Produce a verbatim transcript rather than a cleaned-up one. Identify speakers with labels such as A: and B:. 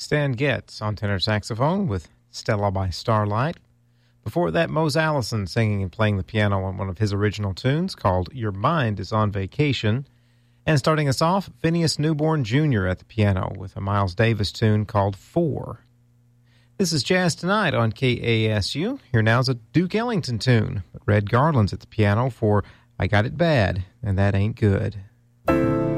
A: Stan Getz on tenor saxophone with Stella by Starlight. Before that, Mose Allison singing and playing the piano on one of his original tunes called Your Mind is on Vacation. And starting us off, Phineas Newborn Junior at the piano with a Miles Davis tune called Four. This is Jazz Tonight on K A S U. Here now's a Duke Ellington tune, but Red Garland's at the piano for I Got It Bad, and That Ain't Good.